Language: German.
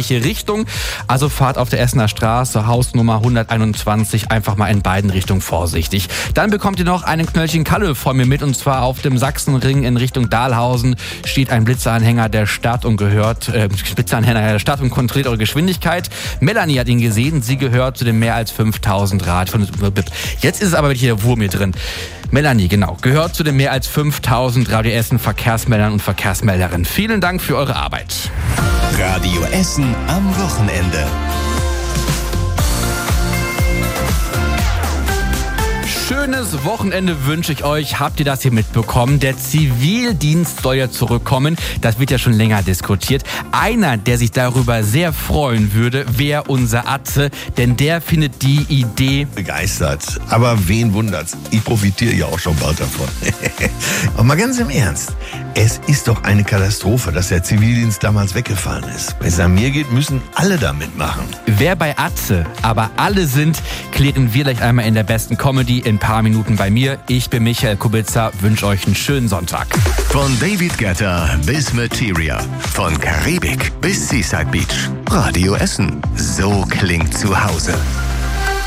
welche Richtung. Also fahrt auf der Essener Straße, Hausnummer 121, einfach mal in beiden Richtungen vorsichtig. Dann bekommt ihr noch einen Knöllchen Kalle von mir mit, und zwar auf dem Sachsenring in Richtung Dahlhausen steht ein Blitzeranhänger der Stadt und kontrolliert eure Geschwindigkeit. Melanie hat ihn gesehen, sie gehört zu den mehr als 5000 Jetzt ist es aber wieder der Wurm hier drin. Melanie, genau, gehört zu den mehr als 5000 Radio Essen Verkehrsmeldern und Verkehrsmelderinnen. Vielen Dank für eure Arbeit. Radio Essen am Wochenende. Schönes Wochenende wünsche ich euch. Habt ihr das hier mitbekommen? Der Zivildienst soll ja zurückkommen. Das wird ja schon länger diskutiert. Einer, der sich darüber sehr freuen würde, wäre unser Atze. Denn der findet die Idee begeistert. Aber wen wundert's? Ich profitiere ja auch schon bald davon. Aber mal ganz im Ernst. Es ist doch eine Katastrophe, dass der Zivildienst damals weggefallen ist. Wenn es an mir geht, müssen alle da mitmachen. Wer bei Atze aber alle sind, klären wir gleich einmal in der besten Comedy in ein paar Minuten bei mir. Ich bin Michael Kubica, wünsche euch einen schönen Sonntag. Von David Guetta bis Materia, von Karibik bis Seaside Beach. Radio Essen, so klingt zu Hause.